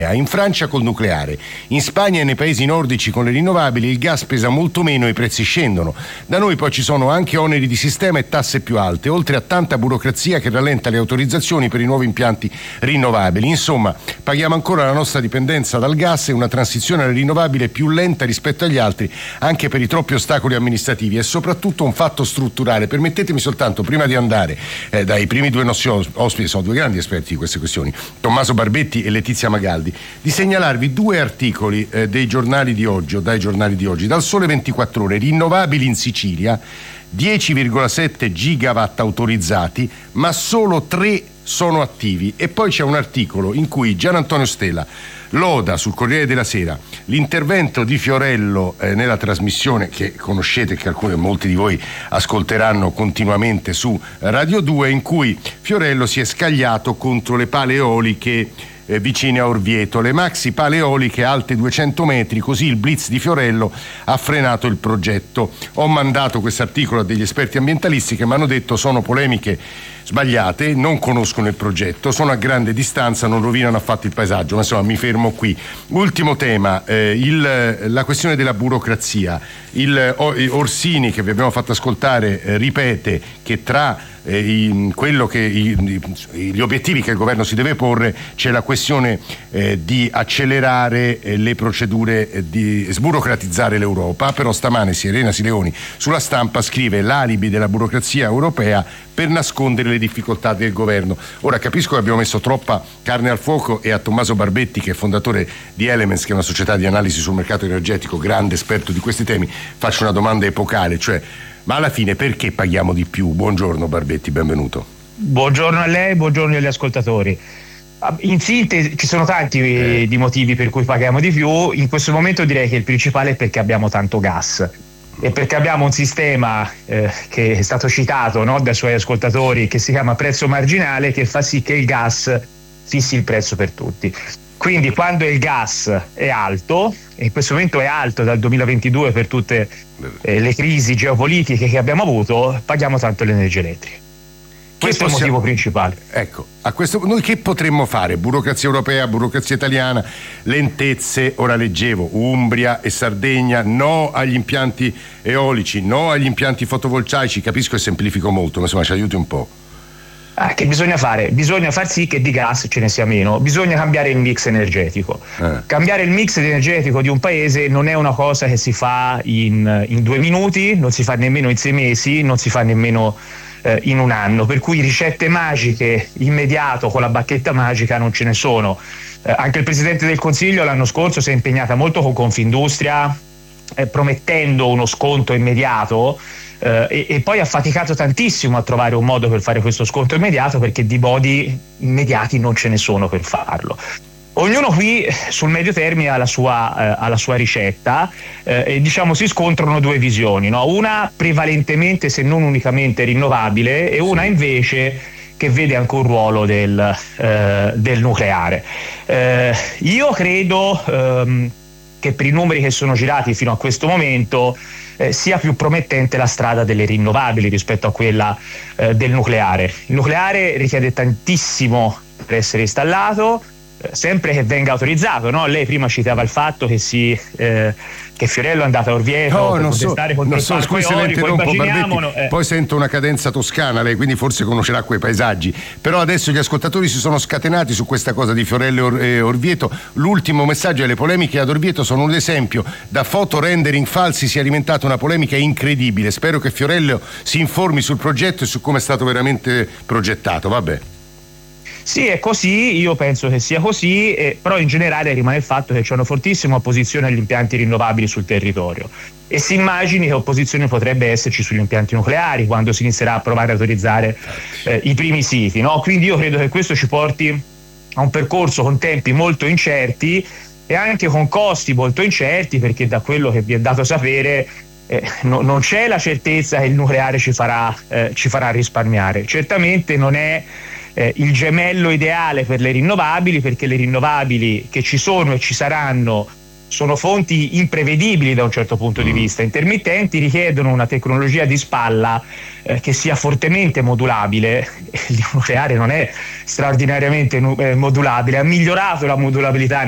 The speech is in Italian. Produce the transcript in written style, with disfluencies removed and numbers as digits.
In Francia col nucleare, in Spagna e nei paesi nordici con le rinnovabili il gas pesa molto meno e i prezzi scendono. Da noi poi ci sono anche oneri di sistema e tasse più alte, oltre a tanta burocrazia che rallenta le autorizzazioni per i nuovi impianti rinnovabili. Insomma, paghiamo ancora la nostra dipendenza dal gas e una transizione alle rinnovabili più lenta rispetto agli altri, anche per i troppi ostacoli amministrativi e soprattutto un fatto strutturale. Permettetemi soltanto, prima di andare dai primi due nostri ospiti, sono due grandi esperti di queste questioni, Tommaso Barbetti e Letizia Magaldi, di segnalarvi due articoli dei giornali di oggi, o dai giornali di oggi. Dal Sole 24 Ore, rinnovabili in Sicilia, 10,7 gigawatt autorizzati, ma solo 3 sono attivi. E poi c'è un articolo in cui Gian Antonio Stella loda sul Corriere della Sera l'intervento di Fiorello nella trasmissione che conoscete, che molti di voi ascolteranno continuamente su Radio 2, in cui Fiorello si è scagliato contro le pale eoliche vicine a Orvieto, le maxi pale eoliche alte 200 metri, così il blitz di Fiorello ha frenato il progetto. Ho mandato questo articolo a degli esperti ambientalisti che mi hanno detto sono polemiche sbagliate, non conoscono il progetto, sono a grande distanza, non rovinano affatto il paesaggio, ma insomma mi fermo qui. Ultimo tema, la questione della burocrazia. Orsini, che vi abbiamo fatto ascoltare, ripete che tra gli obiettivi che il governo si deve porre c'è la questione di accelerare le procedure, di sburocratizzare l'Europa. Però stamane Elena Sileoni sulla Stampa scrive l'alibi della burocrazia europea per nascondere le difficoltà del governo. Ora capisco che abbiamo messo troppa carne al fuoco e a Tommaso Barbetti, che è fondatore di Elements, che è una società di analisi sul mercato energetico, grande esperto di questi temi, faccio una domanda epocale, cioè ma alla fine perché paghiamo di più? Buongiorno Barbetti, benvenuto. Buongiorno a lei, buongiorno agli ascoltatori. In sintesi ci sono tanti di motivi per cui paghiamo di più. In questo momento direi che il principale è perché abbiamo tanto gas e perché abbiamo un sistema che è stato citato, no, dai suoi ascoltatori, che si chiama prezzo marginale, che fa sì che il gas fissi il prezzo per tutti. Quindi quando il gas è alto, e in questo momento è alto dal 2022 per tutte le crisi geopolitiche che abbiamo avuto, paghiamo tanto l'energia elettrica. Questo è il motivo principale. Ecco, noi che potremmo fare? Burocrazia europea, burocrazia italiana, lentezze, ora leggevo, Umbria e Sardegna, no agli impianti eolici, no agli impianti fotovoltaici, capisco e semplifico molto, ma insomma ci aiuti un po'. Che bisogna fare? Bisogna far sì che di gas ce ne sia meno, bisogna cambiare il mix energetico. Cambiare il mix energetico di un paese non è una cosa che si fa in 2 minuti, non si fa nemmeno in 6 mesi, non si fa nemmeno in un anno, per cui ricette magiche immediato con la bacchetta magica non ce ne sono. Anche il Presidente del Consiglio l'anno scorso si è impegnata molto con Confindustria, promettendo uno sconto immediato, e poi ha faticato tantissimo a trovare un modo per fare questo sconto immediato, perché di modi immediati non ce ne sono per farlo. Ognuno qui sul medio termine ha la sua ricetta, e diciamo si scontrano due visioni, no? Una prevalentemente, se non unicamente, rinnovabile, e una invece che vede anche un ruolo del nucleare. Io credo che per i numeri che sono girati fino a questo momento sia più promettente la strada delle rinnovabili rispetto a quella del nucleare. Il nucleare richiede tantissimo per essere installato, sempre che venga autorizzato, no? Lei prima citava il fatto che che Fiorello è andato a Orvieto per protestare contro il parco eolico, immaginiamolo. Poi sento una cadenza toscana, lei quindi forse conoscerà quei paesaggi, però adesso gli ascoltatori si sono scatenati su questa cosa di Fiorello e Orvieto. L'ultimo messaggio e le polemiche ad Orvieto sono un esempio. Da foto rendering falsi si è alimentata una polemica incredibile. Spero che Fiorello si informi sul progetto e su come è stato veramente progettato. Vabbè. Sì, è così, io penso che sia così, però in generale rimane il fatto che c'è una fortissima opposizione agli impianti rinnovabili sul territorio, e si immagini che opposizione potrebbe esserci sugli impianti nucleari quando si inizierà a provare a autorizzare i primi siti, no? Quindi io credo che questo ci porti a un percorso con tempi molto incerti e anche con costi molto incerti, perché da quello che vi è dato sapere non c'è la certezza che il nucleare ci farà risparmiare. Certamente non è il gemello ideale per le rinnovabili, perché le rinnovabili che ci sono e ci saranno sono fonti imprevedibili da un certo punto di vista, intermittenti, richiedono una tecnologia di spalla che sia fortemente modulabile. Il nucleare non è straordinariamente modulabile, ha migliorato la modulabilità